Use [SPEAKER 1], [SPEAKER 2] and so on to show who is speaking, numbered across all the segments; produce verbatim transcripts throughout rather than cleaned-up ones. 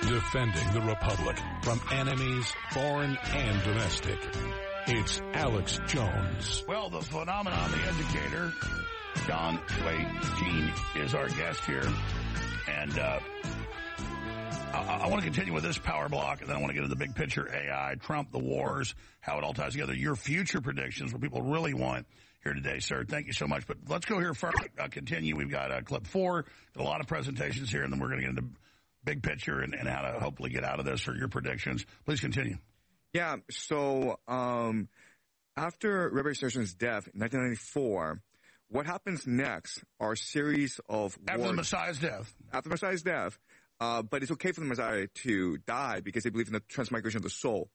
[SPEAKER 1] Defending the Republic from enemies, foreign and domestic. It's Alex Jones.
[SPEAKER 2] Well, the phenomenon, the educator, John Wayne Keene, is our guest here. And uh, I, I want to continue with this power block, and then I want to get into the big picture, A I, Trump, the wars, how it all ties together. Your future predictions, what people really want here today, sir. Thank you so much. But let's go here first. Uh, continue. We've got uh, clip four, got a lot of presentations here, and then we're going to get into big picture and, and how to hopefully get out of this for your predictions. Please continue.
[SPEAKER 3] Yeah, so um, after Revolutionary's death in nineteen ninety-four, what happens next are a series of
[SPEAKER 2] After
[SPEAKER 3] wars.
[SPEAKER 2] the Messiah's death.
[SPEAKER 3] After the Messiah's death, uh, but it's okay for the Messiah to die because they believe in the transmigration of the soul.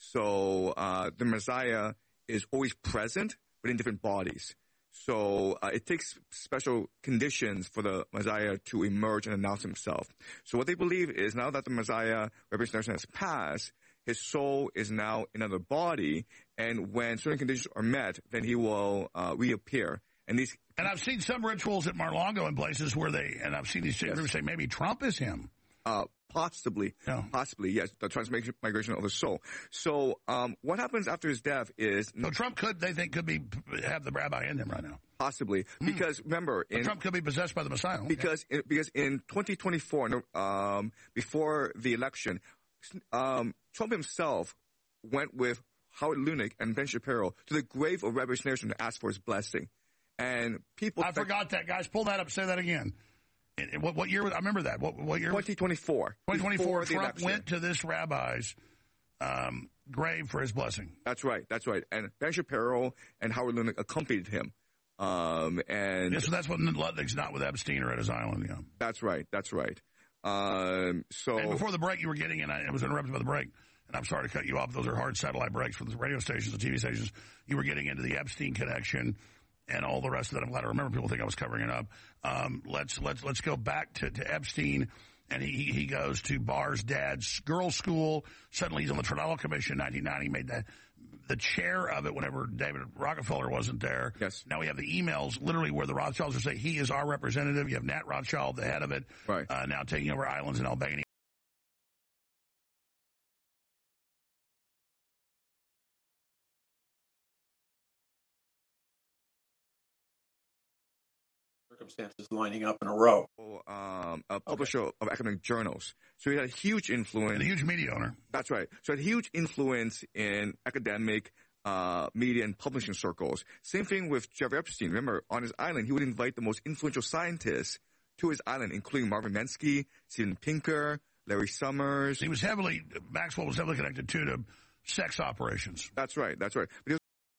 [SPEAKER 3] So uh, the Messiah is always present, but in different bodies. So uh, it takes special conditions for the Messiah to emerge and announce himself. So what they believe is now that the Messiah, representation has passed, his soul is now in another body, and when certain conditions are met, then he will uh, reappear. And these,
[SPEAKER 2] and I've seen some rituals at Mar-a-Lago in places where they, and I've seen these yes. groups say maybe Trump is him.
[SPEAKER 3] Uh, possibly, yeah. possibly, yes, the transmigration of the soul. So, um, what happens after his death is...
[SPEAKER 2] So Trump could, they think, could be, have the rabbi in him right now.
[SPEAKER 3] Possibly. Mm. Because, remember... In,
[SPEAKER 2] Trump could be possessed by the Messiah. Okay.
[SPEAKER 3] Because, in, because in twenty twenty-four, um, before the election, um, Trump himself went with Howard Lutnick and Ben Shapiro to the grave of Revolutionary Nation to ask for his blessing. And people...
[SPEAKER 2] I forgot that, guys. Pull that up. Say that again. What, what year? I remember that. What, what year?
[SPEAKER 3] twenty twenty-four.
[SPEAKER 2] twenty twenty-four. Trump went to this rabbi's um, grave for his blessing.
[SPEAKER 3] That's right. That's right. And Ben Shapiro and Howard Lutnick accompanied him. Um, and
[SPEAKER 2] yeah, so that's when Lutnick's not with Epstein or at his island. Yeah.
[SPEAKER 3] That's right. That's right. Um, so
[SPEAKER 2] and before the break, you were getting in. I was interrupted by the break, and I'm sorry to cut you off. Those are hard satellite breaks for the radio stations, the T V stations. You were getting into the Epstein connection. And all the rest of that, I'm glad I remember. People think I was covering it up. Um, let's let's let's go back to, to Epstein, and he he goes to Barr's dad's girls' school. Suddenly, he's on the Trial Commission. nineteen ninety made that the chair of it whenever David Rockefeller wasn't there.
[SPEAKER 3] Yes.
[SPEAKER 2] Now we have the emails, literally where the Rothschilds are saying he is our representative. You have Nat Rothschild, the head of it,
[SPEAKER 3] right.
[SPEAKER 2] uh, now taking over islands in Albania.
[SPEAKER 4] Circumstances lining up in a row.
[SPEAKER 3] Um, a publisher okay. of academic journals. So he had a huge influence.
[SPEAKER 2] And a huge media owner.
[SPEAKER 3] That's right. So he had a huge influence in academic uh, media and publishing circles. Same thing with Jeffrey Epstein. Remember, on his island, he would invite the most influential scientists to his island, including Marvin Minsky, Steven Pinker, Larry Summers.
[SPEAKER 2] He was heavily, Maxwell was heavily connected, too, to sex operations.
[SPEAKER 3] That's right. That's right. But